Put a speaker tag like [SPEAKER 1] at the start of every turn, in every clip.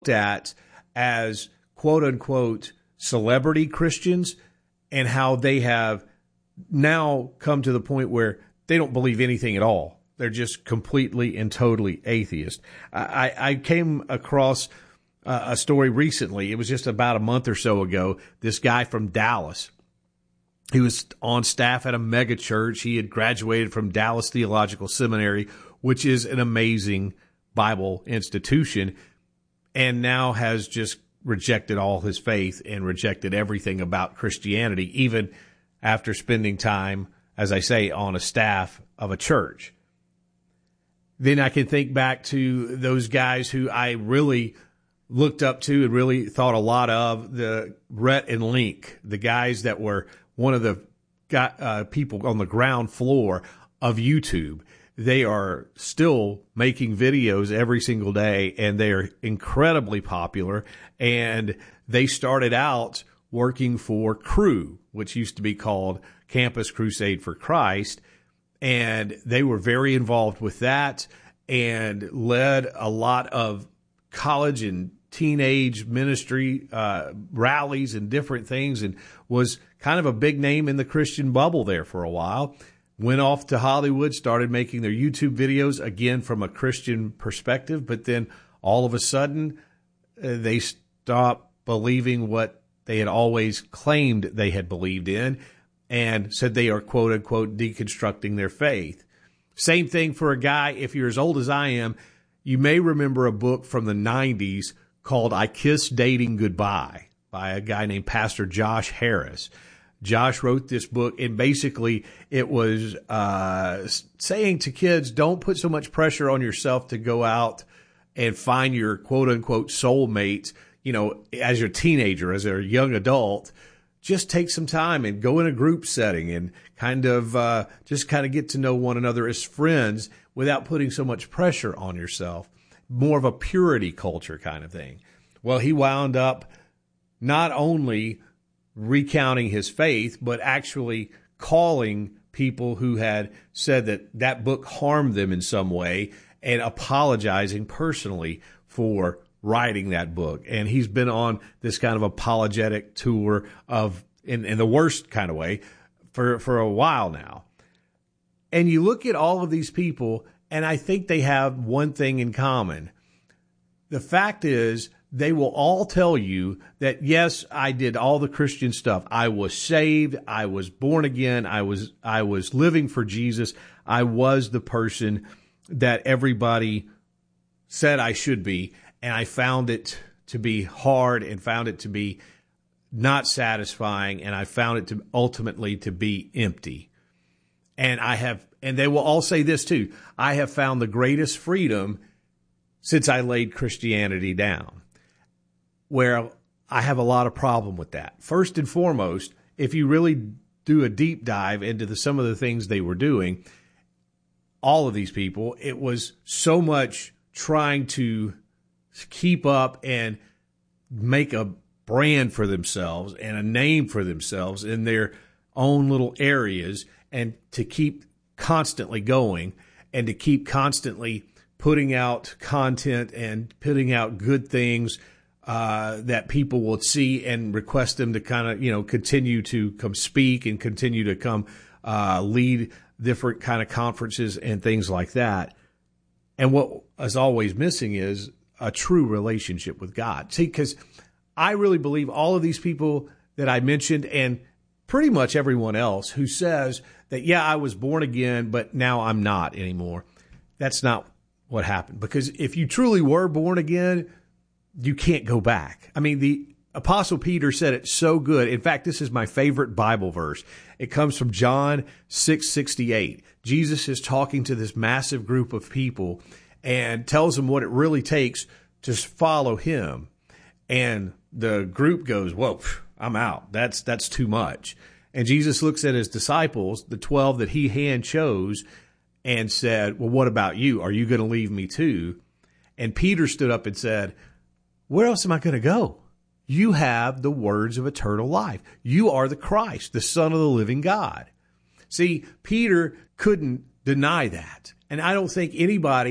[SPEAKER 1] at as quote unquote celebrity Christians, and how they have now come to the point where they don't believe anything at all. They're just completely and totally atheist. I came across a story recently. It was just about a month or so ago. This guy from Dallas, he was on staff at a mega church. He had graduated from Dallas Theological Seminary, which is an amazing Bible institution, and now has just rejected all his faith and rejected everything about Christianity, even after spending time, as I say, on a staff of a church. Then I can think back to those guys who I really looked up to and really thought a lot of, the Rhett and Link, the guys that were one of the people on the ground floor of YouTube. They are still making videos every single day, and they are incredibly popular. And they started out working for Cru, which used to be called Campus Crusade for Christ. And they were very involved with that and led a lot of college and teenage ministry rallies and different things, and was kind of a big name in the Christian bubble there for a while. Went off to Hollywood, started making their YouTube videos, again from a Christian perspective, but then all of a sudden they stopped believing what they had always claimed they had believed in, and said they are quote unquote deconstructing their faith. Same thing for a guy, if you're as old as I am, you may remember a book from the 90s called I Kiss Dating Goodbye by a guy named Pastor Josh Harris. Josh wrote this book, and basically it was saying to kids, don't put so much pressure on yourself to go out and find your quote-unquote soulmate, as your teenager, as a young adult. Just take some time and go in a group setting and kind of get to know one another as friends without putting so much pressure on yourself. More of a purity culture kind of thing. Well, he wound up not only recounting his faith, but actually calling people who had said that book harmed them in some way and apologizing personally for writing that book. And he's been on this kind of apologetic tour in the worst kind of way for a while now. And you look at all of these people, and I think they have one thing in common. The fact is, they will all tell you that, yes, I did all the Christian stuff. I was saved. I was born again. I was living for Jesus. I was the person that everybody said I should be. And I found it to be hard and found it to be not satisfying. And I found it to ultimately to be empty. And they will all say this too. I have found the greatest freedom since I laid Christianity down. Where I have a lot of problem with that. First and foremost, if you really do a deep dive into some of the things they were doing, all of these people, it was so much trying to keep up and make a brand for themselves and a name for themselves in their own little areas, and to keep constantly going and to keep constantly putting out content and putting out good things that people will see and request them to kind of, continue to come speak and continue to come lead different kind of conferences and things like that. And what is always missing is a true relationship with God. See, because I really believe all of these people that I mentioned, and pretty much everyone else who says that, yeah, I was born again, but now I'm not anymore. That's not what happened. Because if you truly were born again, you can't go back. I mean, the Apostle Peter said it so good. In fact, this is my favorite Bible verse. It comes from John 6:68. Jesus is talking to this massive group of people and tells them what it really takes to follow him. And the group goes, whoa, I'm out. That's too much. And Jesus looks at his disciples, the 12 that he hand chose, and said, well, what about you? Are you going to leave me too? And Peter stood up and said, where else am I going to go? You have the words of eternal life. You are the Christ, the Son of the living God. See, Peter couldn't deny that. And I don't think anybody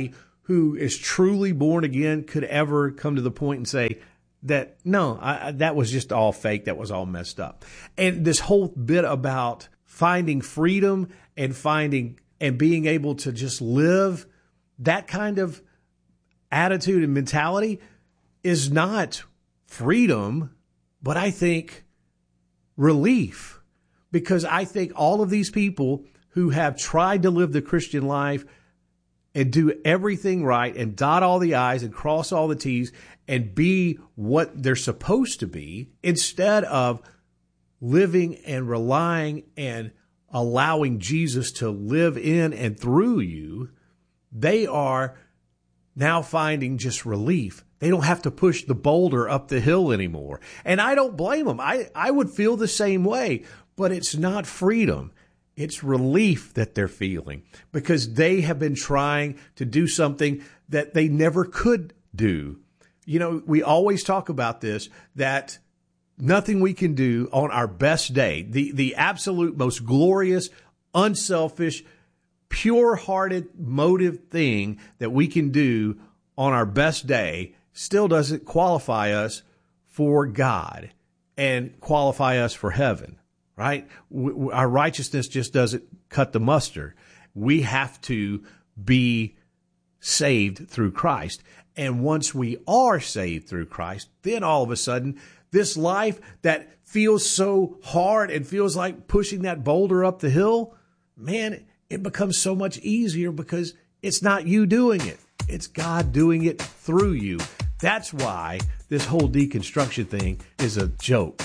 [SPEAKER 1] who is truly born again could ever come to the point and say that, no, that was just all fake. That was all messed up. And this whole bit about finding freedom and being able to just live, that kind of attitude and mentality is not freedom, but I think relief. Because I think all of these people who have tried to live the Christian life and do everything right and dot all the I's and cross all the T's and be what they're supposed to be, instead of living and relying and allowing Jesus to live in and through you, they are now finding just relief. They don't have to push the boulder up the hill anymore. And I don't blame them. I would feel the same way, but it's not freedom. It's relief that they're feeling because they have been trying to do something that they never could do. You know, we always talk about this, that nothing we can do on our best day, the absolute most glorious, unselfish, pure-hearted motive thing that we can do on our best day still doesn't qualify us for God and qualify us for heaven, right? Our righteousness just doesn't cut the mustard. We have to be saved through Christ. And once we are saved through Christ, then all of a sudden, this life that feels so hard and feels like pushing that boulder up the hill, man, it becomes so much easier because it's not you doing it. It's God doing it through you. That's why this whole deconstruction thing is a joke.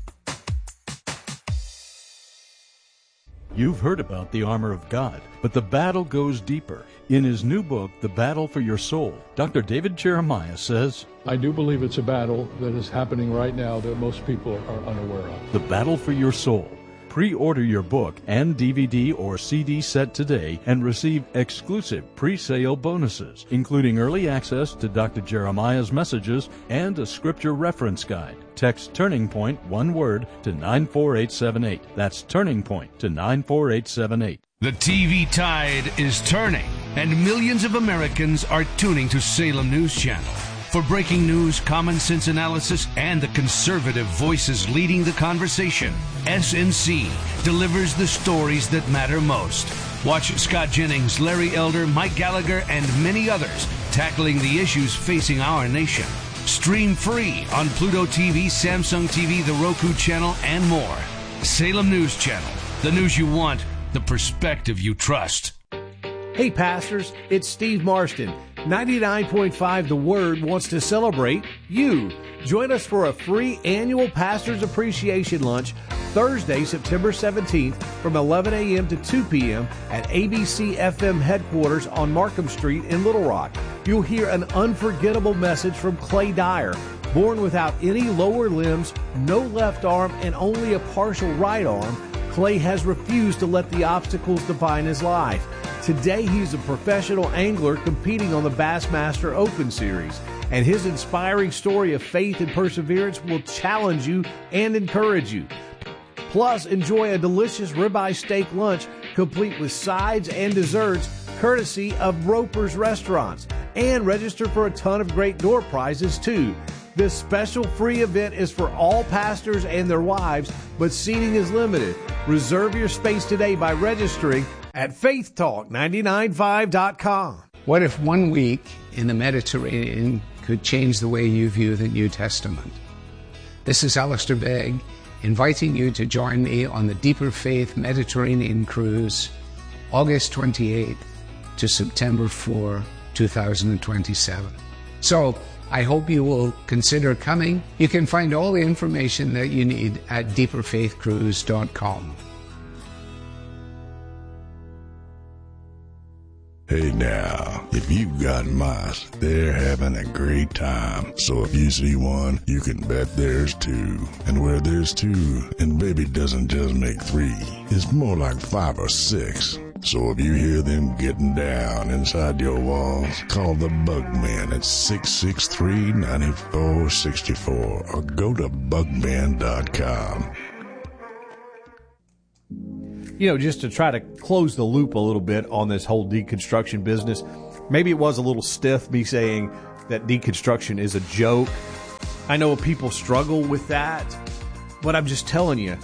[SPEAKER 2] You've heard about the armor of God, but the battle goes deeper. In his new book, The Battle for Your Soul, Dr. David Jeremiah says,
[SPEAKER 3] I do believe it's a battle that is happening right now that most people are unaware of.
[SPEAKER 2] The Battle for Your Soul. Pre-order your book and DVD or CD set today and receive exclusive pre-sale bonuses, including early access to Dr. Jeremiah's messages and a scripture reference guide. Text Turning Point, one word, to 94878. That's Turning Point to 94878.
[SPEAKER 4] The TV tide is turning, and millions of Americans are tuning to Salem News Channel. For breaking news, common sense analysis, and the conservative voices leading the conversation, SNC delivers the stories that matter most. Watch Scott Jennings, Larry Elder, Mike Gallagher, and many others tackling the issues facing our nation. Stream free on Pluto TV, Samsung TV, the Roku channel, and more. Salem News Channel. The news you want, the perspective you trust.
[SPEAKER 1] Hey, pastors, it's Steve Marston. 99.5 The Word wants to celebrate you. Join us for a free annual Pastors Appreciation Lunch Thursday, September 17th from 11 a.m. to 2 p.m. at ABC FM headquarters on Markham Street in Little Rock. You'll hear an unforgettable message from Clay Dyer. Born without any lower limbs, no left arm, and only a partial right arm, Clay has refused to let the obstacles define his life. Today, he's a professional angler competing on the Bassmaster Open Series, and his inspiring story of faith and perseverance will challenge you and encourage you. Plus, enjoy a delicious ribeye steak lunch complete with sides and desserts courtesy of Roper's Restaurants, and register for a ton of great door prizes, too. This special free event is for all pastors and their wives, but seating is limited. Reserve your space today by registering at faithtalk995.com.
[SPEAKER 5] What if 1 week in the Mediterranean could change the way you view the New Testament? This is Alistair Begg, inviting you to join me on the Deeper Faith Mediterranean Cruise, August 28th to September 4, 2027. So, I hope you will consider coming. You can find all the information that you need at deeperfaithcruise.com.
[SPEAKER 6] Hey now, if you've got mice, they're having a great time. So if you see one, you can bet there's two. And where there's two, and baby doesn't just make three, it's more like 5 or 6. So if you hear them getting down inside your walls, call the Bugmen at 663-9464 or go to bugman.com.
[SPEAKER 1] You know, just to try to close the loop a little bit on this whole deconstruction business, Maybe it was a little stiff, me saying that deconstruction is a joke. I know people struggle with that, but I'm just telling you,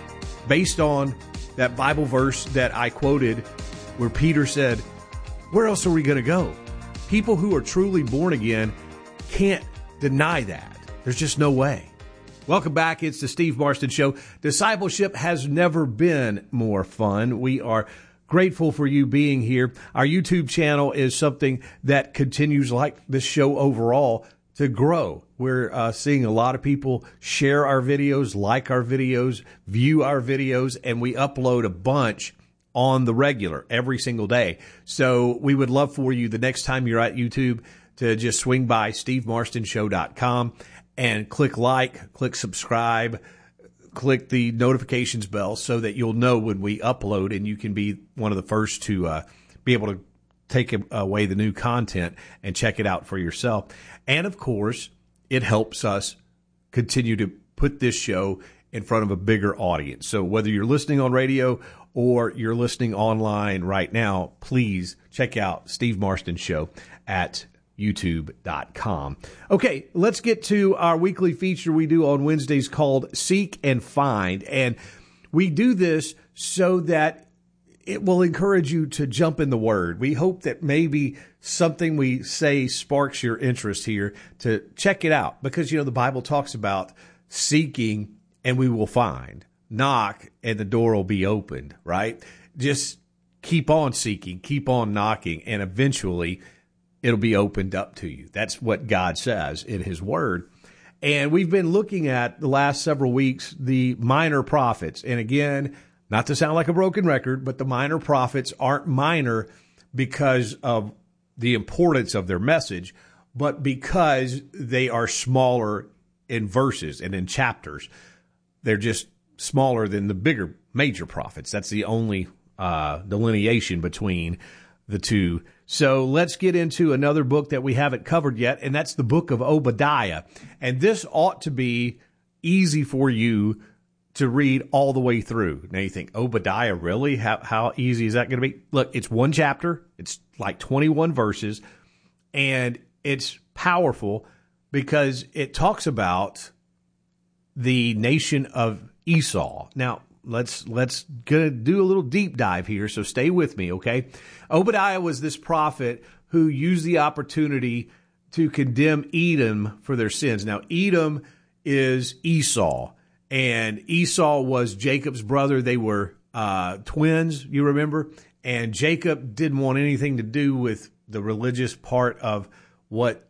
[SPEAKER 1] based on that Bible verse that I quoted where Peter said, where else are we going to go? People who are truly born again can't deny that. There's just no way. Welcome back. It's the Steve Marston Show. Discipleship has never been more fun. We are grateful for you being here. Our YouTube channel is something that continues, like this show overall, to grow. We're seeing a lot of people share our videos, like our videos, view our videos, and we upload a bunch on the regular every single day. So we would love for you the next time you're at YouTube to just swing by SteveMarstonShow.com and click like, click subscribe, click the notifications bell so that you'll know when we upload, and you can be one of the first to be able to take away the new content and check it out for yourself. And of course, it helps us continue to put this show in front of a bigger audience. So whether you're listening on radio or you're listening online right now, please check out Steve Marston Show at YouTube.com. Okay, let's get to our weekly feature we do on Wednesdays called Seek and Find. And we do this so that it will encourage you to jump in the Word. We hope that maybe something we say sparks your interest here to check it out. Because, the Bible talks about seeking and we will find. Knock and the door will be opened, right? Just keep on seeking, keep on knocking, and eventually it'll be opened up to you. That's what God says in His Word. And we've been looking at the last several weeks the minor prophets. And again, not to sound like a broken record, but the minor prophets aren't minor because of the importance of their message, but because they are smaller in verses and in chapters. They're just smaller than the bigger major prophets. That's the only delineation between the two. So let's get into another book that we haven't covered yet, and that's the book of Obadiah. And this ought to be easy for you to read all the way through. Now you think, Obadiah, really? How easy is that going to be? Look, it's one chapter. It's like 21 verses, and it's powerful because it talks about the nation of Esau. Now, let's gonna do a little deep dive here, so stay with me, okay? Obadiah was this prophet who used the opportunity to condemn Edom for their sins. Now, Edom is Esau, and Esau was Jacob's brother. They were twins, you remember? And Jacob didn't want anything to do with the religious part of what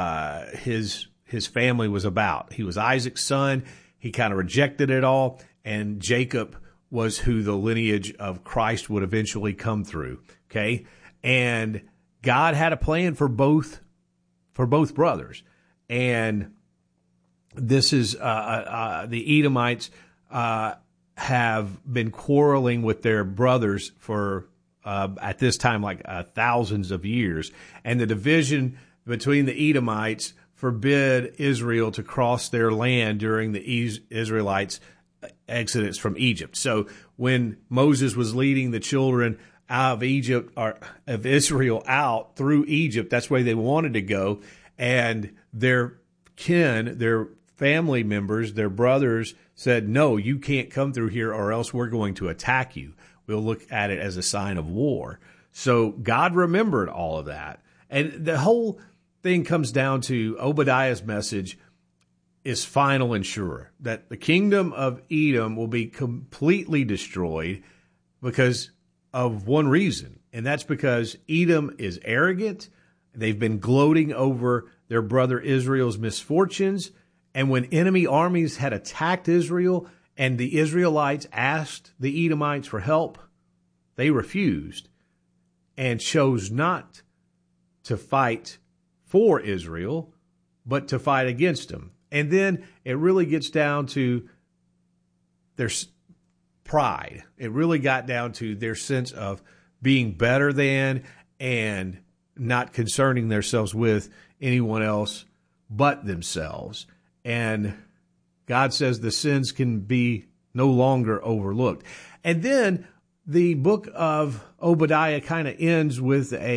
[SPEAKER 1] his family was about. He was Isaac's son. He kind of rejected it all, and Jacob was who the lineage of Christ would eventually come through, okay? And God had a plan for both brothers. And this is the Edomites have been quarreling with their brothers for at this time like thousands of years. And the division between the Edomites forbid Israel to cross their land during the Israelites' exodus from Egypt. So when Moses was leading the children out of Egypt, or of Israel out through Egypt, that's where they wanted to go. And their kin, their family members, their brothers said, no, you can't come through here or else we're going to attack you. We'll look at it as a sign of war. So God remembered all of that. And the whole thing comes down to Obadiah's message is final and sure, that the kingdom of Edom will be completely destroyed because of one reason, and that's because Edom is arrogant. They've been gloating over their brother Israel's misfortunes, and when enemy armies had attacked Israel and the Israelites asked the Edomites for help, they refused and chose not to fight for Israel, but to fight against them. And then it really gets down to their pride. It really got down to their sense of being better than and not concerning themselves with anyone else but themselves. And God says the sins can be no longer overlooked. And then the book of Obadiah kind of ends with a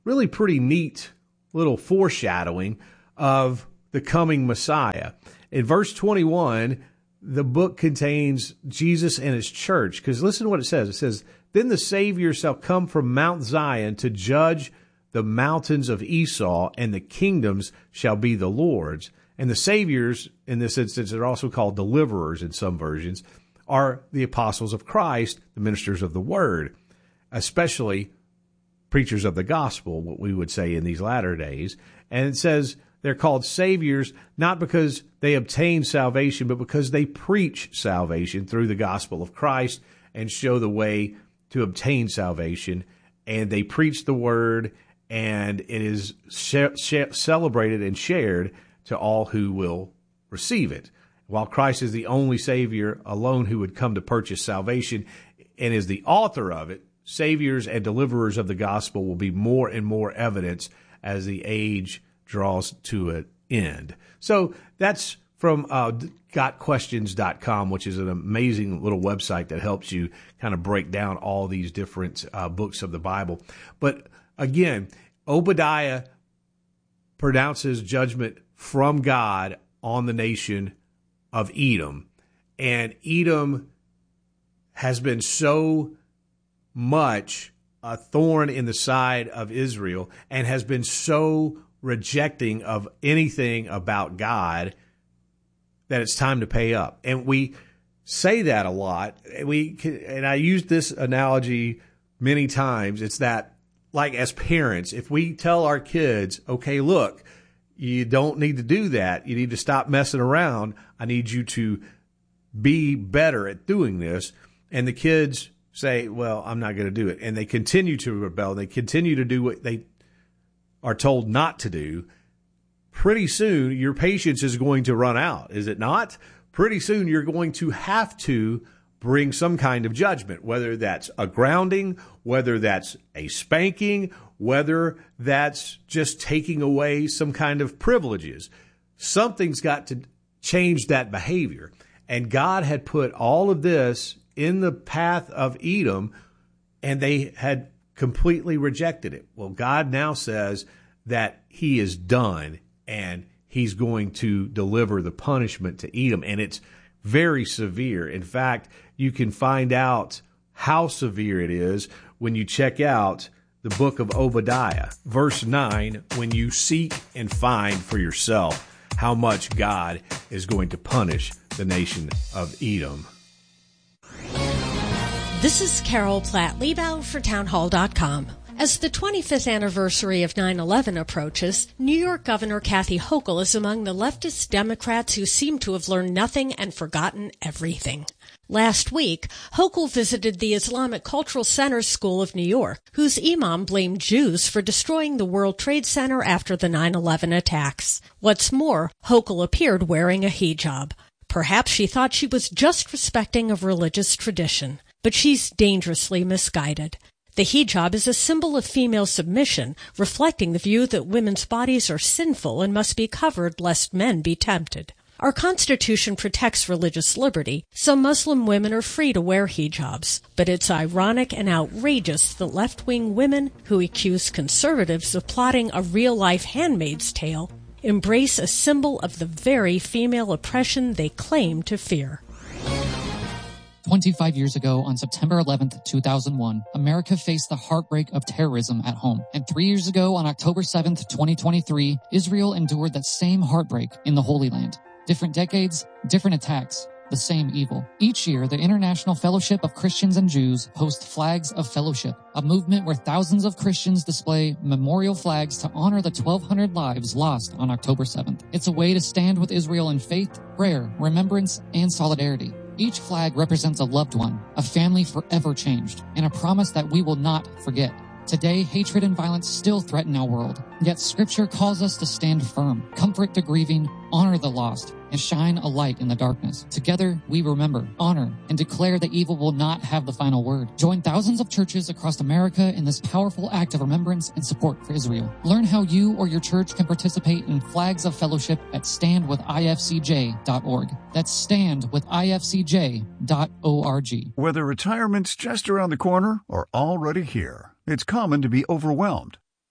[SPEAKER 1] really pretty neat little foreshadowing of the coming Messiah. In verse 21, the book contains Jesus and his church, because listen to what it says. It says, "Then the Savior shall come from Mount Zion to judge the mountains of Esau, and the kingdoms shall be the Lord's." And the Saviors, in this instance, are also called deliverers in some versions, are the apostles of Christ, the ministers of the word, especially preachers of the gospel, what we would say in these latter days. And it says they're called saviors not because they obtain salvation, but because they preach salvation through the gospel of Christ and show the way to obtain salvation. And they preach the word, and it is celebrated and shared to all who will receive it. While Christ is the only Savior alone who would come to purchase salvation and is the author of it, saviors and deliverers of the gospel will be more and more evidence as the age draws to an end. So that's from GotQuestions.com, which is an amazing little website that helps you kind of break down all these different books of the Bible. But again, Obadiah pronounces judgment from God on the nation of Edom. And Edom has been so much a thorn in the side of Israel and has been so rejecting of anything about God that it's time to pay up. And we say that a lot. And I use this analogy many times. It's that, like, as parents, if we tell our kids, okay, look, you don't need to do that. You need to stop messing around. I need you to be better at doing this. And the kids say, well, I'm not going to do it. And they continue to rebel. They continue to do what they are told not to do. Pretty soon, your patience is going to run out, is it not? Pretty soon, you're going to have to bring some kind of judgment, whether that's a grounding, whether that's a spanking, whether that's just taking away some kind of privileges. Something's got to change that behavior. And God had put all of this in the path of Edom, and they had completely rejected it. Well, God now says that he is done, and he's going to deliver the punishment to Edom, and it's very severe. In fact, you can find out how severe it is when you check out the book of Obadiah, verse 9, when you seek and find for yourself how much God is going to punish the nation of Edom.
[SPEAKER 7] This is Carol Platt-Liebau for townhall.com. As the 25th anniversary of 9/11 approaches, New York Governor Kathy Hochul is among the leftist Democrats who seem to have learned nothing and forgotten everything. Last week, Hochul visited the Islamic Cultural Center School of New York, whose imam blamed Jews for destroying the World Trade Center after the 9/11 attacks. What's more, Hochul appeared wearing a hijab. Perhaps she thought she was just respecting of religious tradition, but she's dangerously misguided. The hijab is a symbol of female submission, reflecting the view that women's bodies are sinful and must be covered lest men be tempted. Our Constitution protects religious liberty, so Muslim women are free to wear hijabs. But it's ironic and outrageous that left-wing women who accuse conservatives of plotting a real-life Handmaid's Tale embrace a symbol of the very female oppression they claim to fear.
[SPEAKER 8] 25 years ago, on September 11th, 2001, America faced the heartbreak of terrorism at home. And 3 years ago, on October 7th, 2023, Israel endured that same heartbreak in the Holy Land. Different decades, different attacks, the same evil. Each year, the International Fellowship of Christians and Jews hosts Flags of Fellowship, a movement where thousands of Christians display memorial flags to honor the 1,200 lives lost on October 7th. It's a way to stand with Israel in faith, prayer, remembrance, and solidarity. Each flag represents a loved one, a family forever changed, and a promise that we will not forget. Today, hatred and violence still threaten our world, yet Scripture calls us to stand firm, comfort the grieving, honor the lost, and shine a light in the darkness. Together, we remember, honor, and declare that evil will not have the final word. Join thousands of churches across America in this powerful act of remembrance and support for Israel. Learn how you or your church can participate in Flags of Fellowship at standwithifcj.org. That's standwithifcj.org.
[SPEAKER 9] Whether retirement's just around the corner or already here, it's common to be overwhelmed.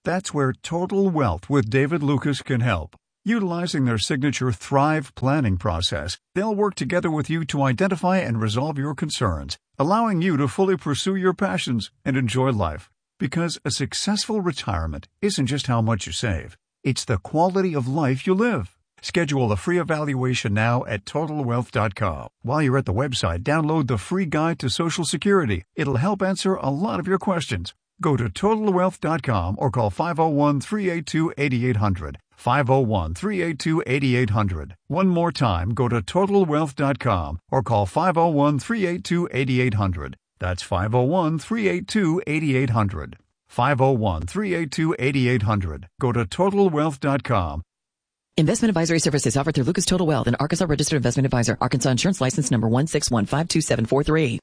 [SPEAKER 9] That's where Total Wealth with David Lucas can help. Utilizing their signature Thrive planning process, they'll work together with you to identify and resolve your concerns, allowing you to fully pursue your passions and enjoy life. Because a successful retirement isn't just how much you save, it's the quality of life you live. Schedule a free evaluation now at TotalWealth.com. While you're at the website, download the free guide to Social Security. It'll help answer a lot of your questions. Go to TotalWealth.com or call 501-382-8800. 501-382-8800. One more time, go to TotalWealth.com or call 501-382-8800. That's 501-382-8800. 501-382-8800. Go to TotalWealth.com.
[SPEAKER 10] Investment advisory services offered through Lucas Total Wealth, an Arkansas registered investment advisor. Arkansas Insurance License number 1615273.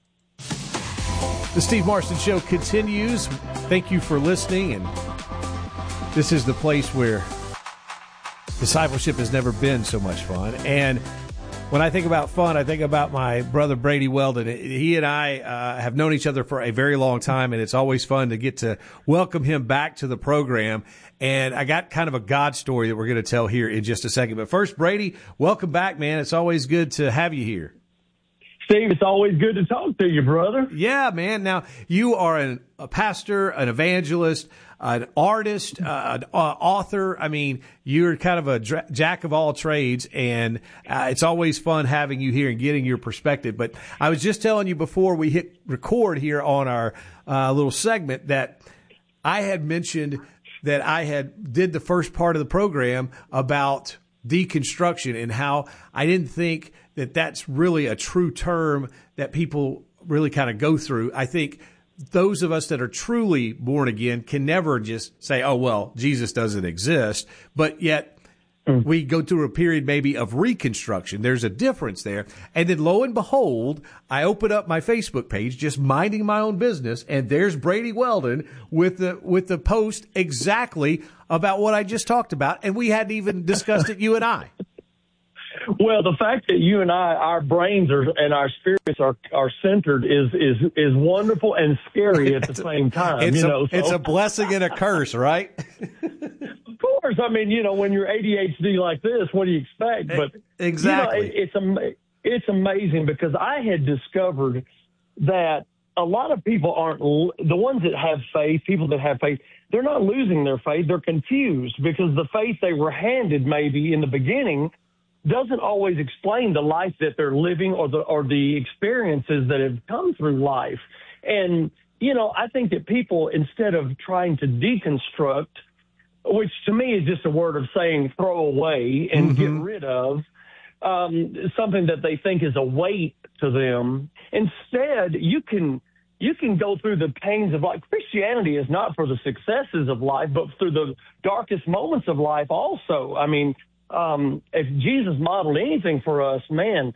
[SPEAKER 1] The Steve Marston Show continues. Thank you for listening. And this is the place where discipleship has never been so much fun. And when I think about fun, I think about my brother Brady Weldon. He and I have known each other for a very long time, and it's always fun to get to welcome him back to the program. And I got kind of a God story that we're going to tell here in just a second. But first, Brady, welcome back, man. It's always good to have you here.
[SPEAKER 11] Steve, it's always good to talk to you, brother.
[SPEAKER 1] Yeah, man. Now, you are a pastor, an evangelist, an artist, an author. I mean, you're kind of a jack of all trades, and it's always fun having you here and getting your perspective. But I was just telling you before we hit record here on our little segment that I had mentioned that I did the first part of the program about deconstruction and how I didn't think that that's really a true term that people really kind of go through. I think those of us that are truly born again can never just say, oh, well, Jesus doesn't exist, but yet we go through a period maybe of reconstruction. There's a difference there. And then lo and behold, I open up my Facebook page, just minding my own business, and there's Brady Weldon with the post exactly about what I just talked about, and we hadn't even discussed it, you and I.
[SPEAKER 11] Well, the fact that you and I, our brains and our spirits are centered is wonderful and scary at the same time.
[SPEAKER 1] It's a blessing and a curse, right?
[SPEAKER 11] Of course. I mean, when you're ADHD like this, what do you expect? But
[SPEAKER 1] exactly,
[SPEAKER 11] it's amazing because I had discovered that a lot of people aren't the ones that have faith. People that have faith, they're not losing their faith. They're confused because the faith they were handed maybe in the beginning doesn't always explain the life that they're living or the experiences that have come through life. And, I think that people, instead of trying to deconstruct, which to me is just a word of saying throw away and get rid of something that they think is a weight to them, instead you can go through the pains of life. Christianity is not for the successes of life, but through the darkest moments of life also. I mean, if Jesus modeled anything for us, man,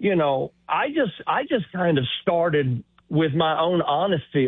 [SPEAKER 11] I just kind of started with my own honestly.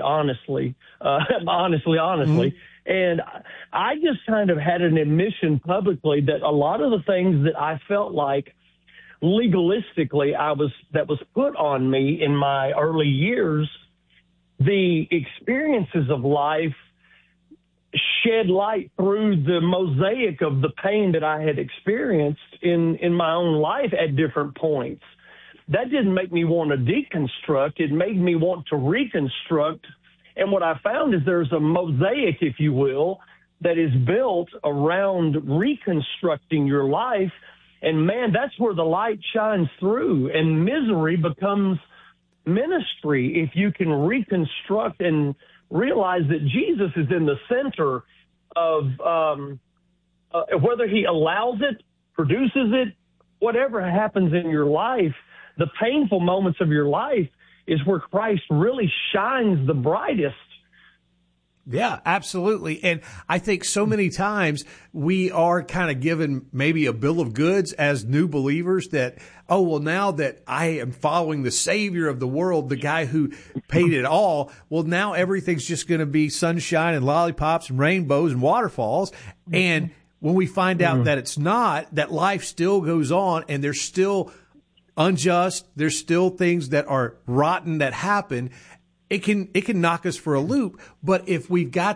[SPEAKER 11] And I just kind of had an admission publicly that a lot of the things that I felt like legalistically that was put on me in my early years, the experiences of life shed light through the mosaic of the pain that I had experienced in my own life at different points. That didn't make me want to deconstruct. It made me want to reconstruct. And what I found is there's a mosaic, if you will, that is built around reconstructing your life. And man, that's where the light shines through, and misery becomes ministry if you can reconstruct and realize that Jesus is in the center of whether he allows it, produces it, whatever happens in your life, the painful moments of your life is where Christ really shines the brightest.
[SPEAKER 1] Yeah, absolutely. And I think so many times we are kind of given maybe a bill of goods as new believers that, oh, well, now that I am following the Savior of the world, the guy who paid it all, well, now everything's just going to be sunshine and lollipops and rainbows and waterfalls. And when we find out that it's not, that life still goes on and there's still unjust, there's still things that are rotten that happen, it can knock us for a loop. But if we've got that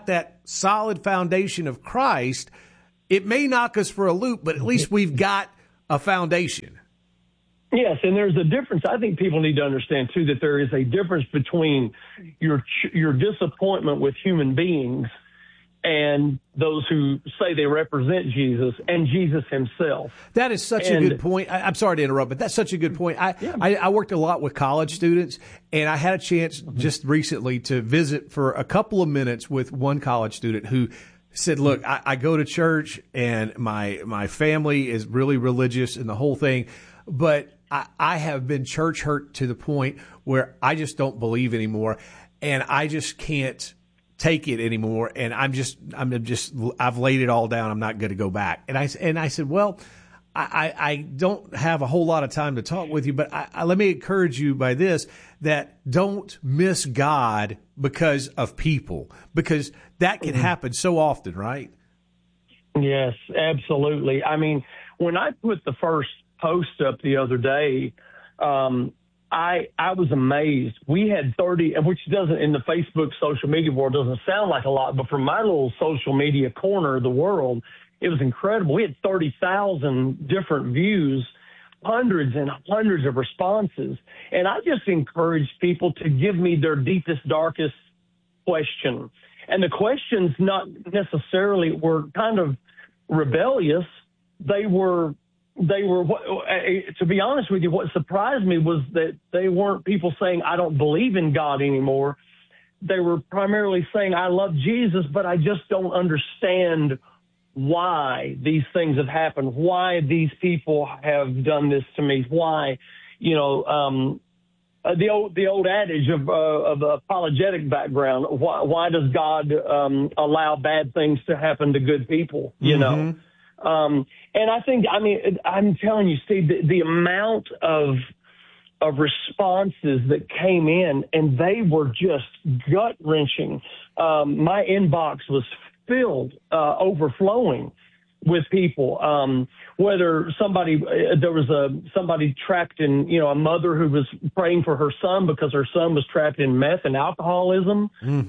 [SPEAKER 1] solid foundation of Christ, it may knock us for a loop, but at least we've got a foundation.
[SPEAKER 11] Yes, and there's a difference. I think people need to understand, too, that there is a difference between your disappointment with human beings and those who say they represent Jesus and Jesus himself.
[SPEAKER 1] That is such a good point. I'm sorry to interrupt, but that's such a good point. I worked a lot with college students, and I had a chance just recently to visit for a couple of minutes with one college student who said, look, I go to church, and my family is really religious and the whole thing, but I have been church hurt to the point where I just don't believe anymore, and I just can't take it anymore, and I've laid it all down. I'm not going to go back. And I said, well, I don't have a whole lot of time to talk with you, but let me encourage you by this, that don't miss God because of people, because that can happen so often, right?
[SPEAKER 11] Yes, absolutely. I mean, when I put the first post up the other day, I was amazed. We had 30, which doesn't, in the Facebook social media world, doesn't sound like a lot, but from my little social media corner of the world, it was incredible. We had 30,000 different views, hundreds and hundreds of responses. And I just encourage people to give me their deepest, darkest question. And the questions not necessarily were kind of rebellious. They were, to be honest with you, what surprised me was that they weren't people saying, I don't believe in God anymore. They were primarily saying, I love Jesus, but I just don't understand why these things have happened, why these people have done this to me, why, the old adage of apologetic background, why does God allow bad things to happen to good people, you know? And I think, I'm telling you, Steve, the amount of responses that came in, and they were just gut-wrenching. My inbox was filled, overflowing with people. Whether there was somebody trapped in, a mother who was praying for her son because her son was trapped in meth and alcoholism.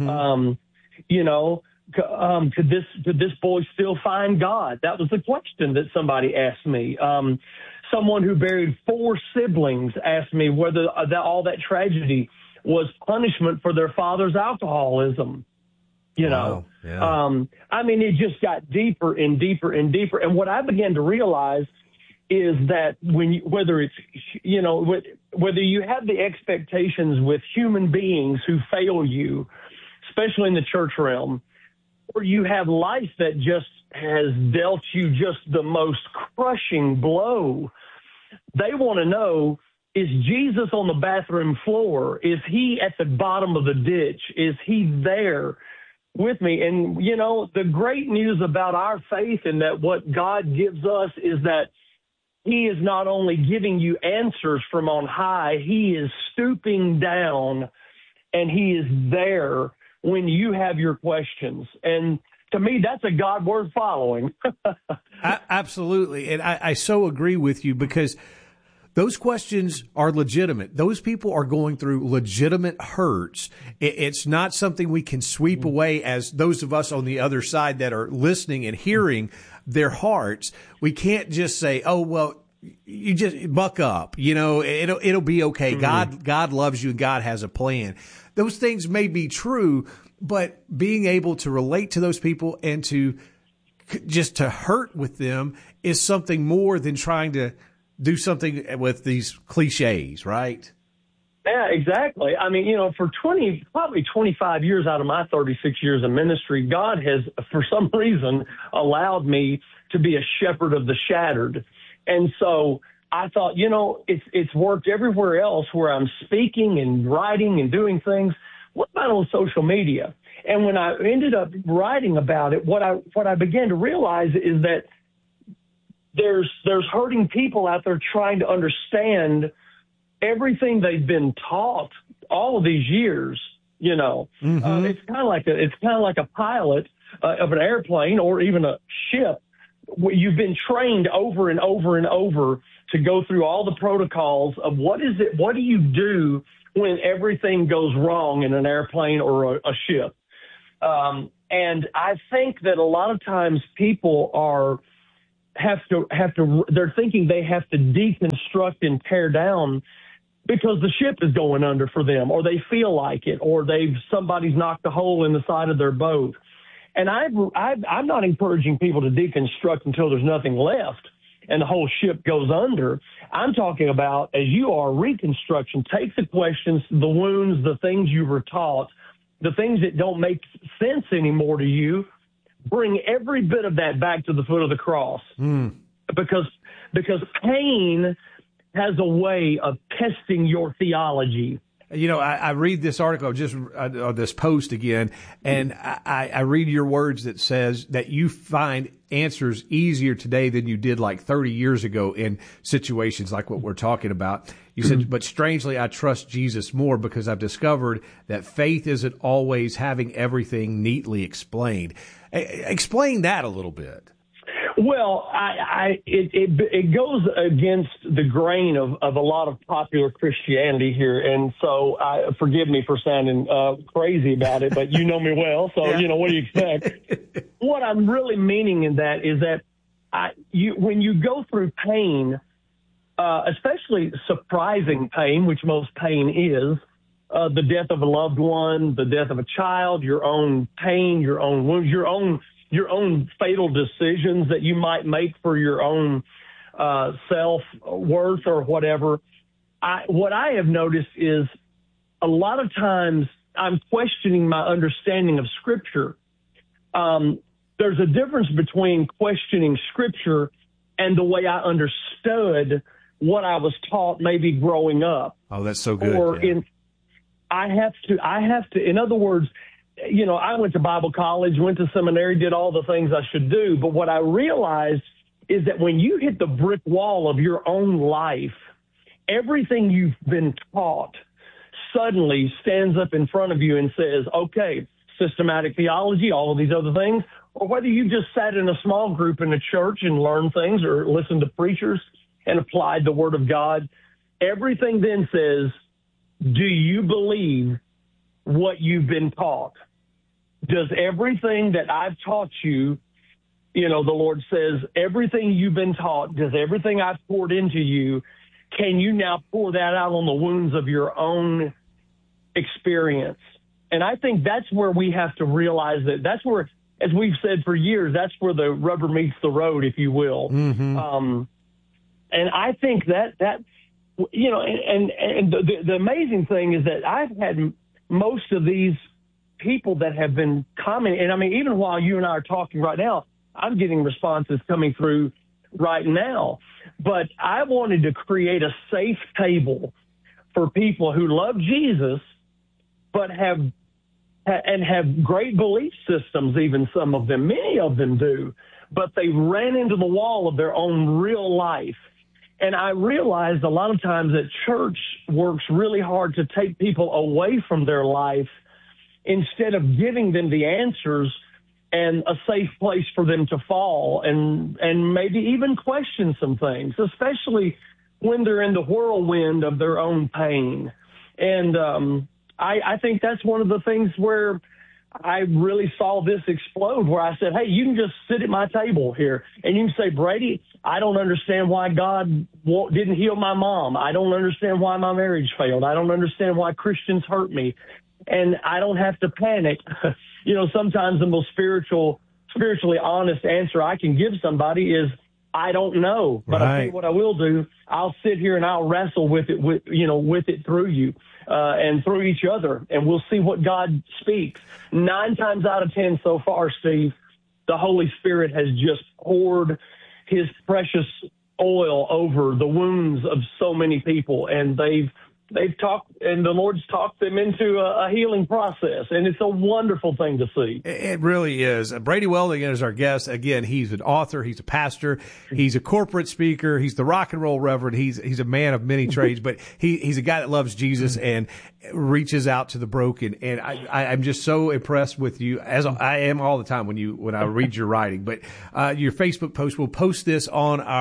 [SPEAKER 11] Could this boy still find God? That was the question that somebody asked me. Someone who buried 4 siblings asked me whether all that tragedy was punishment for their father's alcoholism.
[SPEAKER 1] Wow. Yeah.
[SPEAKER 11] It just got deeper and deeper and deeper. And what I began to realize is that whether you have the expectations with human beings who fail you, especially in the church realm, or you have life that just has dealt you just the most crushing blow, they want to know, is Jesus on the bathroom floor? Is he at the bottom of the ditch? Is he there with me? And, the great news about our faith and that what God gives us is that he is not only giving you answers from on high, he is stooping down and he is there when you have your questions. And to me, that's a God worth following.
[SPEAKER 1] Absolutely. And I so agree with you, because those questions are legitimate. Those people are going through legitimate hurts. It's not something we can sweep away as those of us on the other side that are listening and hearing their hearts. We can't just say, oh, well, you just buck up. It'll be okay. God loves you and God has a plan. Those things may be true, but being able to relate to those people and to hurt with them is something more than trying to do something with these cliches, right?
[SPEAKER 11] Yeah, exactly. For probably 25 years out of my 36 years of ministry, God has, for some reason, allowed me to be a shepherd of the shattered. And so I thought, it's worked everywhere else where I'm speaking and writing and doing things. What about on social media? And when I ended up writing about it, what I began to realize is that there's hurting people out there trying to understand everything they've been taught all of these years. It's kind of like a pilot of an airplane or even a ship. You've been trained over and over and over to go through all the protocols of what do you do when everything goes wrong in an airplane or a ship. And I think that a lot of times people they're thinking they have to deconstruct and tear down because the ship is going under for them, or they feel like it, or somebody's knocked a hole in the side of their boat. And I'm not encouraging people to deconstruct until there's nothing left and the whole ship goes under. I'm talking about, as you are, reconstruction. Take the questions, the wounds, the things you were taught, the things that don't make sense anymore to you, bring every bit of that back to the foot of the cross. Because pain has a way of testing your theology.
[SPEAKER 1] You know, I read this article, this post again, and I read your words that says that you find answers easier today than you did like 30 years ago in situations like what we're talking about. You said, but strangely, I trust Jesus more because I've discovered that faith isn't always having everything neatly explained. Explain that a little bit.
[SPEAKER 11] Well, it goes against the grain of a lot of popular Christianity here, and so forgive me for sounding crazy about it, but you know me well, so yeah. You know, what do you expect? What I'm really meaning in that is that when you go through pain, especially surprising pain, which most pain is, the death of a loved one, the death of a child, your own pain, your own wounds, your own fatal decisions that you might make for your own self-worth or whatever. What I have noticed is a lot of times I'm questioning my understanding of Scripture. There's a difference between questioning Scripture and the way I understood what I was taught maybe growing up.
[SPEAKER 1] Oh, that's so good.
[SPEAKER 11] Or I have to, in other words, you know, I went to Bible college, went to seminary, did all the things I should do. But what I realized is that when you hit the brick wall of your own life, everything you've been taught suddenly stands up in front of you and says, okay, systematic theology, all of these other things, or whether you just sat in a small group in a church and learned things or listened to preachers and applied the Word of God, everything then says, do you believe what you've been taught? Does everything that I've taught you, you know, the Lord says, everything you've been taught, does everything I've poured into you, can you now pour that out on the wounds of your own experience? And I think that's where we have to realize that's where, as we've said for years, that's where the rubber meets the road, if you will. Mm-hmm. And I think that you know, and the amazing thing is that I've had most of these people that have been commenting, and I mean, even while you and I are talking right now, I'm getting responses coming through right now. But I wanted to create a safe table for people who love Jesus, but have great belief systems, even some of them, many of them do, but they ran into the wall of their own real life. And I realized a lot of times that church works really hard to take people away from their life instead of giving them the answers and a safe place for them to fall and maybe even question some things, especially when they're in the whirlwind of their own pain. And I think that's one of the things where I really saw this explode, where I said, hey, you can just sit at my table here and you can say, Brady, I don't understand why God didn't heal my mom. I don't understand why my marriage failed. I don't understand why Christians hurt me. And I don't have to panic. You know, sometimes the most spiritually honest answer I can give somebody is, I don't know. But I'll tell you what I will do. I'll sit here and I'll wrestle with it through you. And through each other, and we'll see what God speaks. 9 times out of 10 so far, Steve, the Holy Spirit has just poured his precious oil over the wounds of so many people, and they've talked, and the Lord's talked them into a healing process, and it's a wonderful thing to see.
[SPEAKER 1] It really is. Brady Welding is our guest. Again, he's an author, he's a pastor, he's a corporate speaker, he's the rock and roll reverend, he's a man of many trades, but he's a guy that loves Jesus and reaches out to the broken. And I'm just so impressed with you, as I am all the time when I read your writing. But your Facebook post, we'll post this on our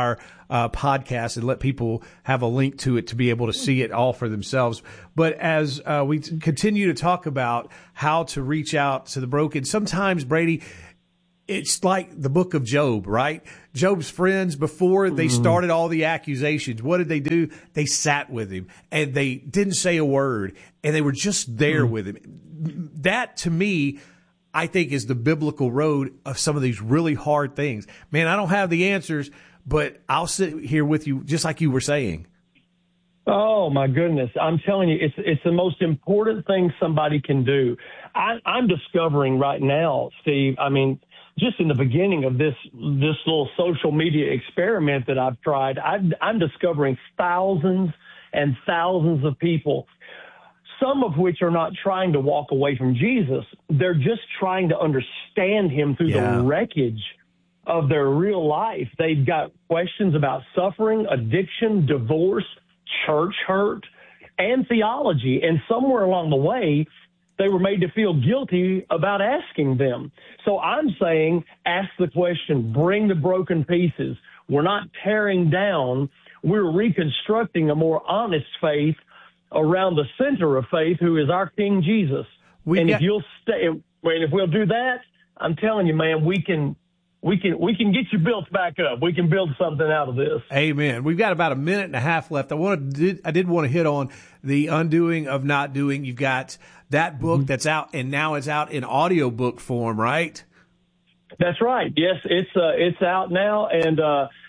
[SPEAKER 1] podcast and let people have a link to it to be able to see it all for themselves. But as we continue to talk about how to reach out to the broken, sometimes, Brady, it's like the book of Job, right? Job's friends, before they started all the accusations, what did they do? They sat with him and they didn't say a word and they were just there with him. That, to me, I think is the biblical road of some of these really hard things. Man, I don't have the answers, but I'll sit here with you just like you were saying.
[SPEAKER 11] Oh, my goodness. I'm telling you, it's the most important thing somebody can do. I'm discovering right now, Steve, I mean, just in the beginning of this little social media experiment that I've tried, I'm discovering thousands and thousands of people, some of which are not trying to walk away from Jesus. They're just trying to understand him through the wreckage of their real life. They've got questions about suffering, addiction, divorce, church hurt, and theology. And somewhere along the way, they were made to feel guilty about asking them. So I'm saying, ask the question, bring the broken pieces. We're not tearing down. We're reconstructing a more honest faith around the center of faith, who is our King Jesus. If we'll do that, I'm telling you, man, we can get you built back up. We can build something out of this.
[SPEAKER 1] Amen. We've got about a minute and a half left. I did want to hit on the undoing of not doing. You've got that book that's out, and now it's out in audiobook form, right?
[SPEAKER 11] That's right. Yes, it's out now, and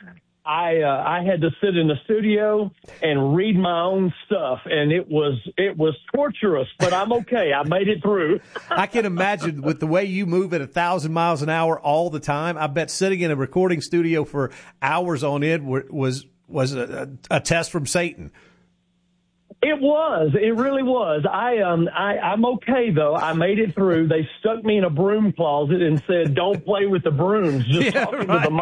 [SPEAKER 11] I had to sit in the studio and read my own stuff, and it was torturous, but I'm okay. I made it through.
[SPEAKER 1] I can imagine with the way you move at 1,000 miles an hour all the time. I bet sitting in a recording studio for hours on end was a test from Satan.
[SPEAKER 11] It was. It really was. I'm okay, though. I made it through. They stuck me in a broom closet and said, don't play with the brooms. Just talk into the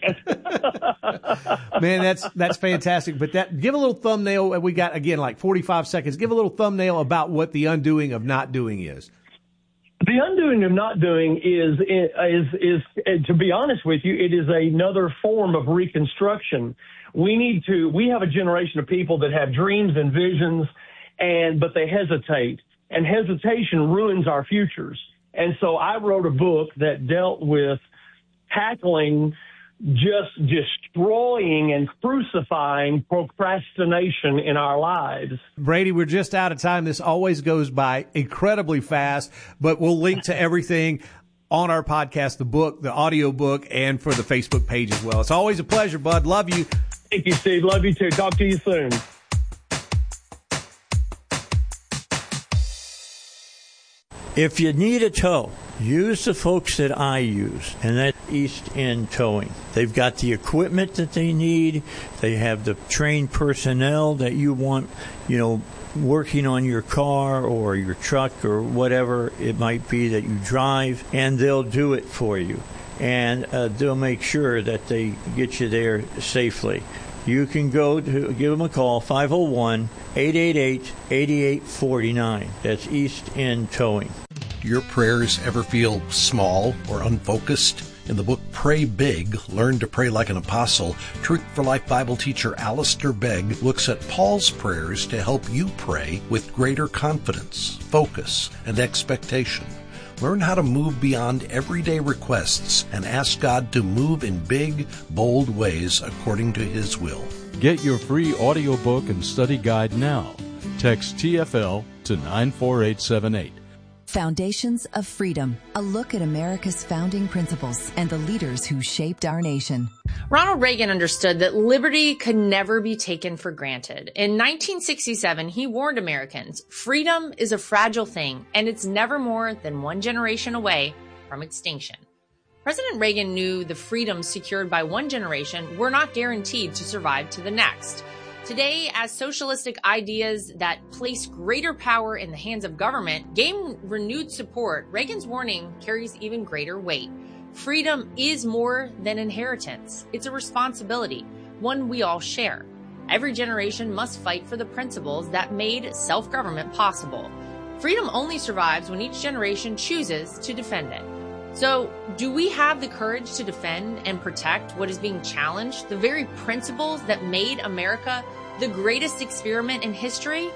[SPEAKER 11] mic.
[SPEAKER 1] Man, that's fantastic. But give a little thumbnail. We got, again, like 45 seconds. Give a little thumbnail about what the undoing of not doing is.
[SPEAKER 11] The undoing of not doing is, to be honest with you, it is another form of reconstruction. We have a generation of people that have dreams and visions, but they hesitate, and hesitation ruins our futures. And so I wrote a book that dealt with tackling just destroying and crucifying procrastination in our lives.
[SPEAKER 1] Brady, we're just out of time. This always goes by incredibly fast, but we'll link to everything on our podcast, the book, the audio book, and for the Facebook page as well. It's always a pleasure, bud. Love you.
[SPEAKER 11] Thank you, Steve. Love you too. Talk to you soon.
[SPEAKER 12] If you need a tow, use the folks that I use, and that's East End Towing. They've got the equipment that they need. They have the trained personnel that you want, working on your car or your truck or whatever it might be that you drive, and they'll do it for you. And they'll make sure that they get you there safely. You can give them a call, 501-888-8849. That's East End Towing.
[SPEAKER 13] Your prayers ever feel small or unfocused? In the book Pray Big, Learn to Pray Like an Apostle, Truth for Life Bible teacher Alistair Begg looks at Paul's prayers to help you pray with greater confidence, focus, and expectation. Learn how to move beyond everyday requests and ask God to move in big, bold ways according to His will.
[SPEAKER 2] Get your free audiobook and study guide now. Text TFL to 94878.
[SPEAKER 14] Foundations of Freedom, a look at America's founding principles and the leaders who shaped our nation.
[SPEAKER 15] Ronald Reagan understood that liberty could never be taken for granted. In 1967, he warned Americans, freedom is a fragile thing, and it's never more than one generation away from extinction. President Reagan knew the freedoms secured by one generation were not guaranteed to survive to the next. Today, as socialistic ideas that place greater power in the hands of government gain renewed support, Reagan's warning carries even greater weight. Freedom is more than inheritance. It's a responsibility, one we all share. Every generation must fight for the principles that made self-government possible. Freedom only survives when each generation chooses to defend it. So, do we have the courage to defend and protect what is being challenged, the very principles that made America the greatest experiment in history?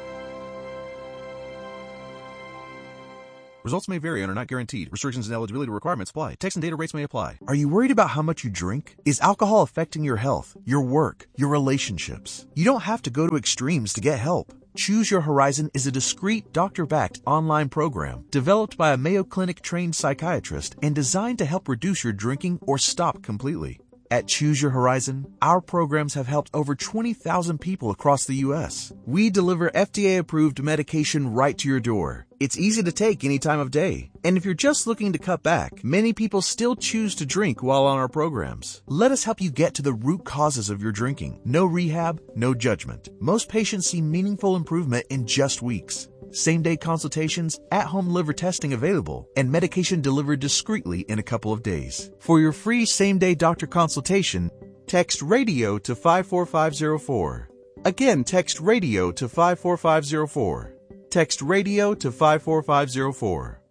[SPEAKER 16] Results may vary and are not guaranteed. Restrictions and eligibility requirements apply. Text and data rates may apply. Are you worried about how much you drink? Is alcohol affecting your health, your work, your relationships? You don't have to go to extremes to get help. Choose Your Horizon is a discreet, doctor-backed online program developed by a Mayo Clinic-trained psychiatrist and designed to help reduce your drinking or stop completely. At Choose Your Horizon, our programs have helped over 20,000 people across the U.S. We deliver FDA-approved medication right to your door. It's easy to take any time of day. And if you're just looking to cut back, many people still choose to drink while on our programs. Let us help you get to the root causes of your drinking. No rehab, no judgment. Most patients see meaningful improvement in just weeks. Same-day consultations, at-home liver testing available, and medication delivered discreetly in a couple of days. For your free same-day doctor consultation, text RADIO to 54504. Again, text RADIO to 54504. Text RADIO to 54504.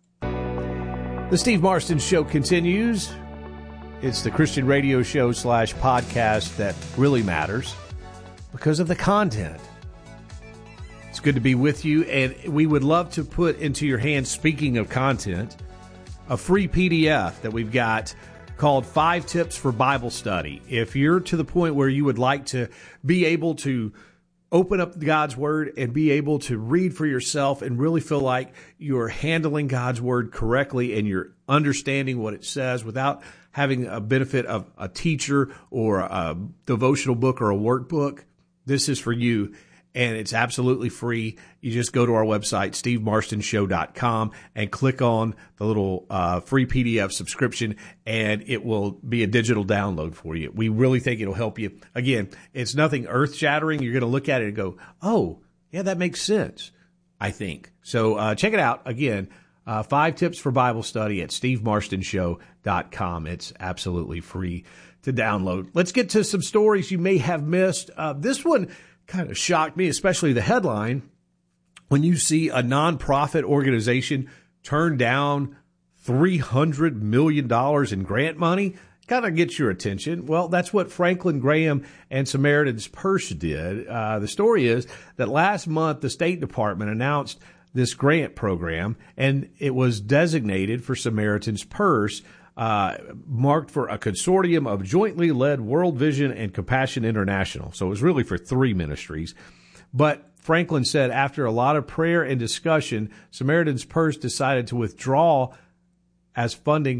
[SPEAKER 1] The Steve Marston Show continues. It's the Christian radio show / podcast that really matters because of the content. It's good to be with you, and we would love to put into your hands, speaking of content, a free PDF that we've got called 5 Tips for Bible Study. If you're to the point where you would like to be able to open up God's Word and be able to read for yourself and really feel like you're handling God's Word correctly and you're understanding what it says without having a benefit of a teacher or a devotional book or a workbook, this is for you. And it's absolutely free. You just go to our website, stevemarstonShow.com, and click on the little free PDF subscription, and it will be a digital download for you. We really think it'll help you. Again, it's nothing earth-shattering. You're going to look at it and go, oh, yeah, that makes sense, I think. So check it out. Again, 5 Tips for Bible Study at stevemarstonShow.com. It's absolutely free to download. Let's get to some stories you may have missed. This one kind of shocked me, especially the headline. When you see a nonprofit organization turn down $300 million in grant money, kind of gets your attention. Well, that's what Franklin Graham and Samaritan's Purse did. The story is that last month, the State Department announced this grant program, and it was designated for Samaritan's Purse, marked for a consortium of jointly led World Vision and Compassion International. So it was really for 3 ministries. But Franklin said after a lot of prayer and discussion, Samaritan's Purse decided to withdraw as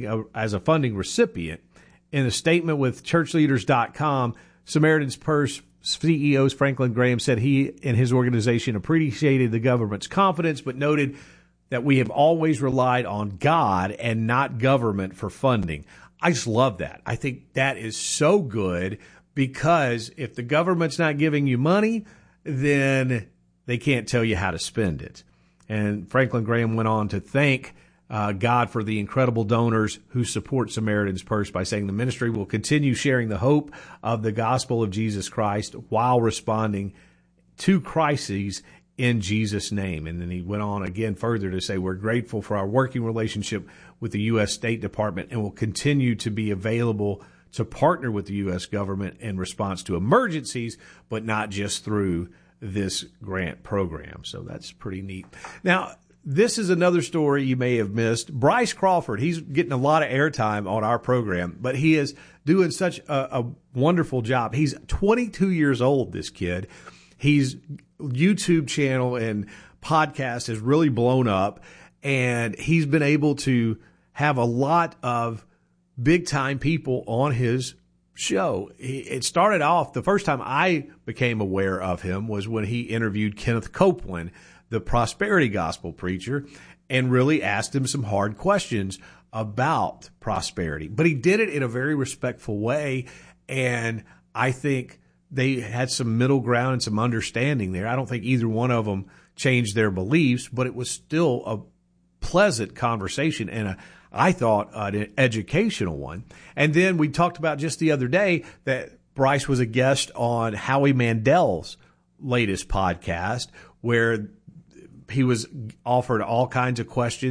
[SPEAKER 1] a funding recipient. In a statement with churchleaders.com, Samaritan's Purse CEO Franklin Graham said he and his organization appreciated the government's confidence, but noted that we have always relied on God and not government for funding. I just love that. I think that is so good, because if the government's not giving you money, then they can't tell you how to spend it. And Franklin Graham went on to thank God for the incredible donors who support Samaritan's Purse by saying the ministry will continue sharing the hope of the gospel of Jesus Christ while responding to crises in Jesus' name. And then he went on again further to say, we're grateful for our working relationship with the U.S. State Department and will continue to be available to partner with the U.S. government in response to emergencies, but not just through this grant program. So that's pretty neat. Now, this is another story you may have missed. Bryce Crawford, he's getting a lot of airtime on our program, but he is doing such a wonderful job. He's 22 years old, this kid. His YouTube channel and podcast has really blown up, and he's been able to have a lot of big-time people on his show. It started off, the first time I became aware of him was when he interviewed Kenneth Copeland, the prosperity gospel preacher, and really asked him some hard questions about prosperity. But he did it in a very respectful way, and I think they had some middle ground and some understanding there. I don't think either one of them changed their beliefs, but it was still a pleasant conversation and I thought an educational one. And then we talked about just the other day that Bryce was a guest on Howie Mandel's latest podcast, where he was offered all kinds of questions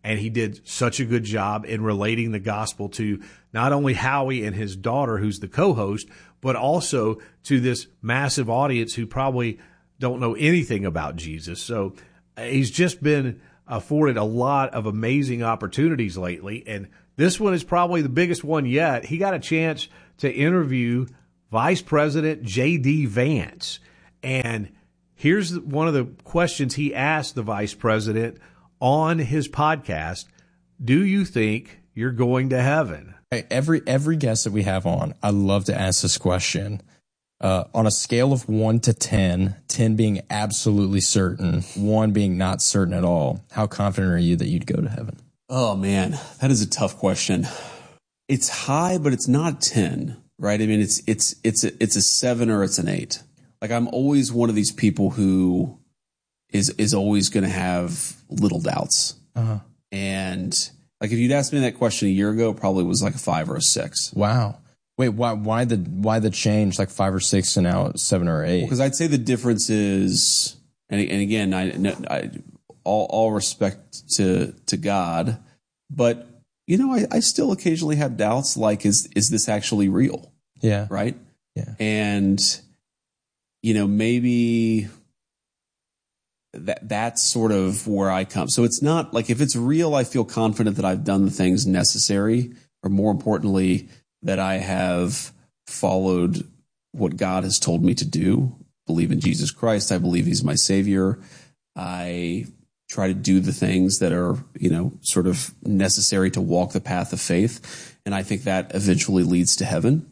[SPEAKER 1] And he did such a good job in relating the gospel to not only Howie and his daughter, who's the co-host, but also to this massive audience who probably don't know anything about Jesus. So he's just been afforded a lot of amazing opportunities lately. And this one is probably the biggest one yet. He got a chance to interview Vice President J.D. Vance. And here's one of the questions he asked the vice president on his podcast. Do you think you're going to heaven?
[SPEAKER 17] Every guest that we have on, I love to ask this question. On a scale of 1 to 10, 10 being absolutely certain, 1 being not certain at all, how confident are you that you'd go to heaven?
[SPEAKER 18] Oh man, that is a tough question. It's high, but it's not 10, right? I mean, it's a 7 or it's an 8. Like, I'm always one of these people who is always going to have little doubts.
[SPEAKER 17] Uh-huh.
[SPEAKER 18] And like, if you'd asked me that question a year ago, it probably was like a 5 or a 6.
[SPEAKER 17] Wow. Wait, why the change, like 5 or 6 and now 7 or 8?
[SPEAKER 18] Because I'd say the difference is, and again, I all respect to God, but you know, I still occasionally have doubts. Like, is this actually real?
[SPEAKER 17] Yeah.
[SPEAKER 18] Right.
[SPEAKER 17] Yeah.
[SPEAKER 18] And you know, maybe that's sort of where I come. So it's not like, if it's real, I feel confident that I've done the things necessary, or more importantly, that I have followed what God has told me to do. Believe in Jesus Christ. I believe he's my savior. I try to do the things that are, you know, sort of necessary to walk the path of faith. And I think that eventually leads to heaven.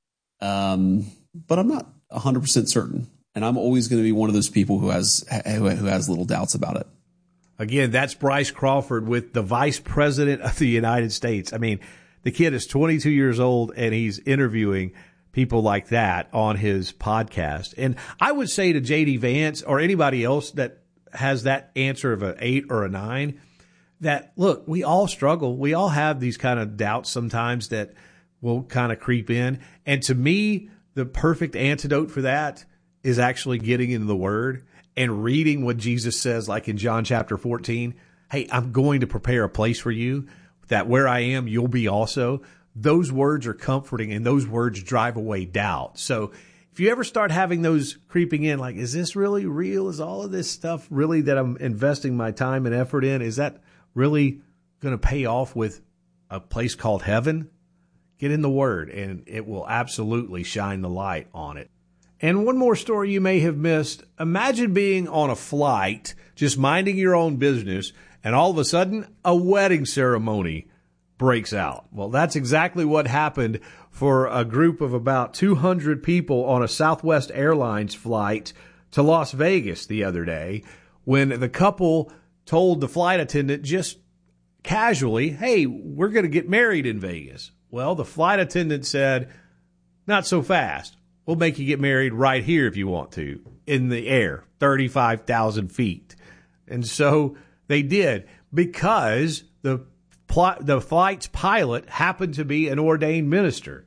[SPEAKER 18] But I'm not 100% certain. And I'm always going to be one of those people who has little doubts about it.
[SPEAKER 1] Again, that's Bryce Crawford with the Vice President of the United States. I mean, the kid is 22 years old and he's interviewing people like that on his podcast. And I would say to J.D. Vance or anybody else that has that answer of an 8 or a 9, that, look, we all struggle. We all have these kind of doubts sometimes that will kind of creep in. And to me, the perfect antidote for that is actually getting into the Word and reading what Jesus says, like in John chapter 14. Hey, I'm going to prepare a place for you, that where I am, you'll be also. Those words are comforting, and those words drive away doubt. So if you ever start having those creeping in, like, is this really real? Is all of this stuff really that I'm investing my time and effort in, is that really going to pay off with a place called heaven? Get in the Word, and it will absolutely shine the light on it. And one more story you may have missed. Imagine being on a flight, just minding your own business, and all of a sudden, a wedding ceremony breaks out. Well, that's exactly what happened for a group of about 200 people on a Southwest Airlines flight to Las Vegas the other day, when the couple told the flight attendant just casually, hey, we're going to get married in Vegas. Well, the flight attendant said, not so fast. We'll make you get married right here if you want to, in the air, 35,000 feet. And so they did, because the flight's pilot happened to be an ordained minister.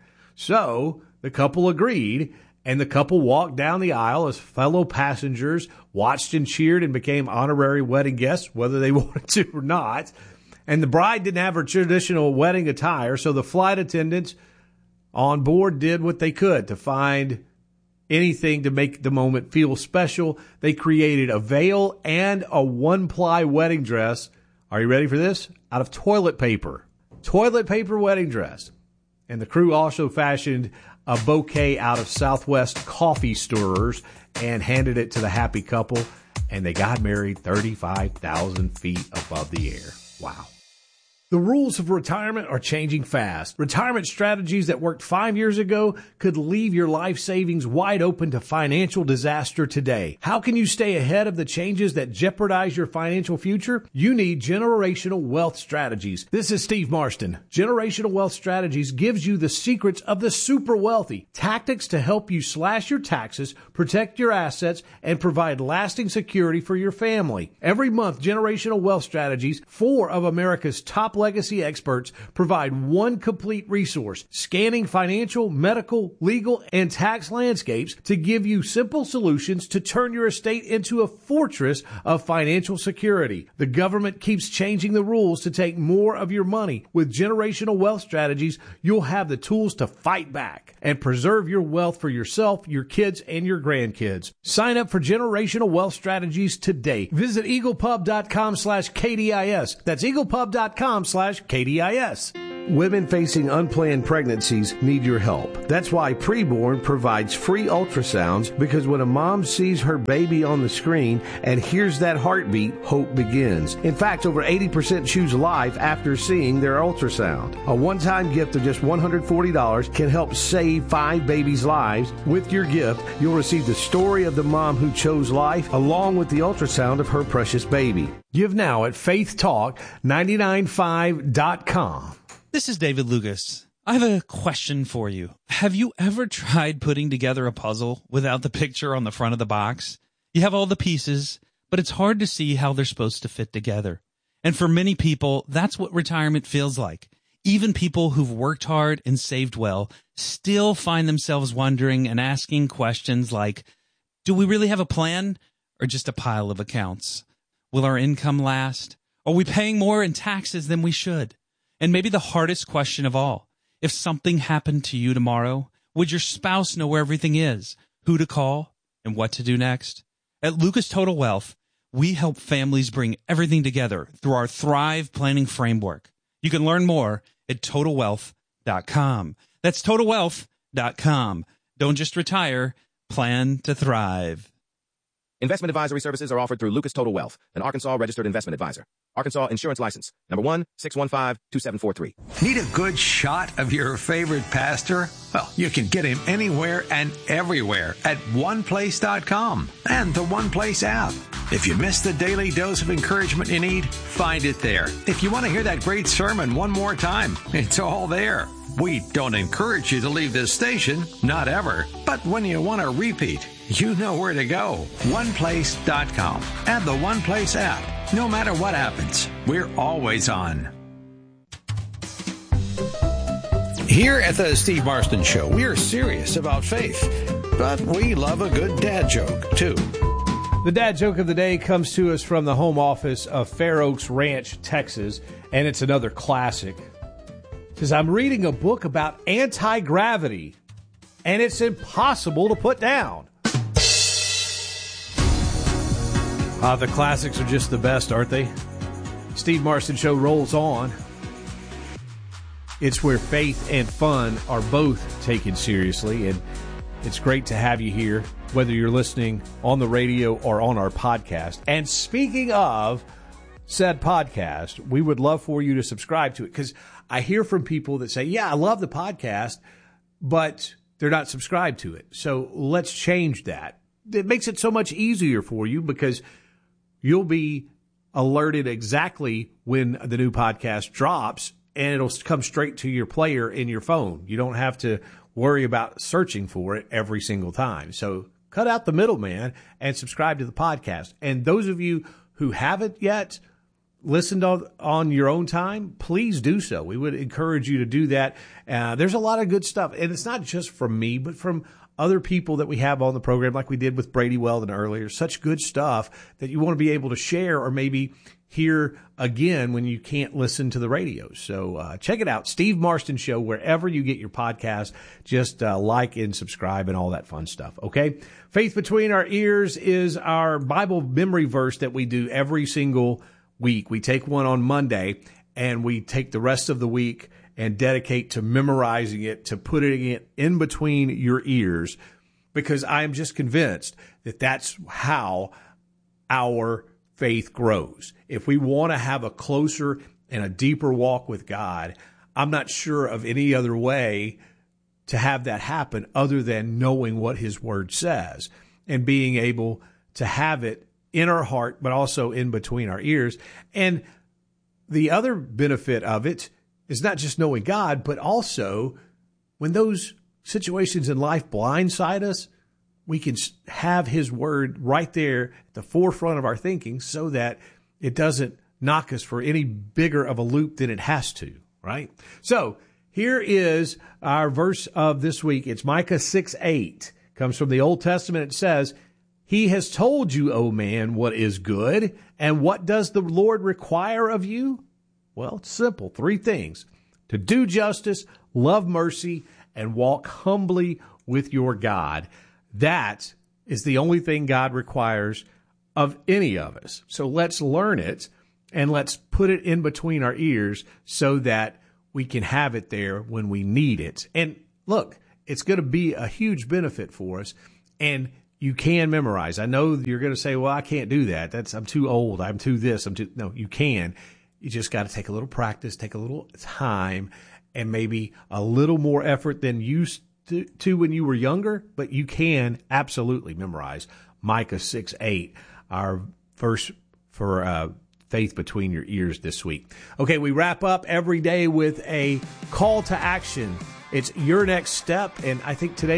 [SPEAKER 1] So the couple agreed, and the couple walked down the aisle as fellow passengers, watched and cheered, and became honorary wedding guests, whether they wanted to or not. And the bride didn't have her traditional wedding attire, so the flight attendants on board did what they could to find anything to make the moment feel special. They created a veil and a one-ply wedding dress. Are you ready for this? Out of toilet paper. Toilet paper wedding dress. And the crew also fashioned a bouquet out of Southwest coffee stirrers and handed it to the happy couple. And they got married 35,000 feet above the air. Wow. The rules of retirement are changing fast. Retirement strategies that worked 5 years ago could leave your life savings wide open to financial disaster today. How can you stay ahead of the changes that jeopardize your financial future? You need Generational Wealth Strategies. This is Steve Marston. Generational Wealth Strategies gives you the secrets of the super wealthy, tactics to help you slash your taxes, protect your assets, and provide lasting security for your family. Every month, Generational Wealth Strategies, 4 of America's top top legacy experts provide one complete resource, scanning financial, medical, legal, and tax landscapes to give you simple solutions to turn your estate into a fortress of financial security. The government keeps changing the rules to take more of your money. With generational wealth strategies, you'll have the tools to fight back and preserve your wealth for yourself, your kids, and your grandkids. Sign up for generational wealth strategies today. Visit eaglepub.com/KDIS. That's eaglepub.com/KDIS. Women facing unplanned pregnancies need your help. That's why Preborn provides free ultrasounds, because when a mom sees her baby on the screen and hears that heartbeat, hope begins. In fact, over 80% choose life after seeing their ultrasound. A one-time gift of just $140 can help save 5 babies' lives. With your gift, you'll receive the story of the mom who chose life, along with the ultrasound of her precious baby. Give now at faithtalk995.com.
[SPEAKER 19] This is David Lucas. I have a question for you. Have you ever tried putting together a puzzle without the picture on the front of the box? You have all the pieces, but it's hard to see how they're supposed to fit together. And for many people, that's what retirement feels like. Even people who've worked hard and saved well still find themselves wondering and asking questions like, do we really have a plan or just a pile of accounts? Will our income last? Are we paying more in taxes than we should? And maybe the hardest question of all, if something happened to you tomorrow, would your spouse know where everything is, who to call, and what to do next? At Lucas Total Wealth, we help families bring everything together through our Thrive Planning Framework. You can learn more at TotalWealth.com. That's TotalWealth.com. Don't just retire, plan to thrive.
[SPEAKER 20] Investment advisory services are offered through Lucas Total Wealth, an Arkansas registered investment advisor. Arkansas Insurance License, number 1-615-2743.
[SPEAKER 21] Need a good shot of your favorite pastor? Well, you can get him anywhere and everywhere at oneplace.com and the One Place app. If you miss the daily dose of encouragement you need, find it there. If you want to hear that great sermon one more time, it's all there. We don't encourage you to leave this station, not ever. But when you want to repeat, you know where to go. OnePlace.com and the One Place app. No matter what happens, we're always on. Here at the Steve Marston Show, we are serious about faith, but we love a good dad joke, too.
[SPEAKER 1] The dad joke of the day comes to us from the home office of Fair Oaks Ranch, Texas, and it's another classic. It says, I'm reading a book about anti-gravity, and it's impossible to put down. The classics are just the best, aren't they? Steve Marston Show rolls on. It's where faith and fun are both taken seriously, and it's great to have you here, whether you're listening on the radio or on our podcast. And speaking of said podcast, we would love for you to subscribe to it, because I hear from people that say, yeah, I love the podcast, but they're not subscribed to it. So let's change that. It makes it so much easier for you, because you'll be alerted exactly when the new podcast drops, and it'll come straight to your player in your phone. You don't have to worry about searching for it every single time. So cut out the middleman and subscribe to the podcast. And those of you who haven't yet listened on your own time, please do so. We would encourage you to do that. There's a lot of good stuff. And it's not just from me, but from other people that we have on the program, like we did with Brady Weldon earlier. Such good stuff that you want to be able to share, or maybe hear again when you can't listen to the radio. So check it out, Steve Marston Show, wherever you get your podcast. Just like and subscribe and all that fun stuff, okay? Faith Between Our Ears is our Bible memory verse that we do every single week. We take one on Monday, and we take the rest of the week and dedicate to memorizing it, to putting it in between your ears, because I am just convinced that that's how our faith grows. If we want to have a closer and a deeper walk with God, I'm not sure of any other way to have that happen other than knowing what His Word says and being able to have it in our heart, but also in between our ears. And the other benefit of it is not just knowing God, but also when those situations in life blindside us, we can have His Word right there at the forefront of our thinking, so that it doesn't knock us for any bigger of a loop than it has to, right? So here is our verse of this week. It's Micah 6:8. Comes from the Old Testament. It says, He has told you, O man, what is good. And what does the Lord require of you? Well, it's simple. 3 things. To do justice, love mercy, and walk humbly with your God. That is the only thing God requires of any of us. So let's learn it and let's put it in between our ears so that we can have it there when we need it. And look, it's going to be a huge benefit for us. And you can memorize. I know you're going to say, well, I can't do that. I'm too old. I'm too this. No, you can. You just got to take a little practice, take a little time, and maybe a little more effort than used to when you were younger. But you can absolutely memorize Micah 6:8, our verse for faith between your ears this week. Okay, we wrap up every day with a call to action. It's your next step. And I think today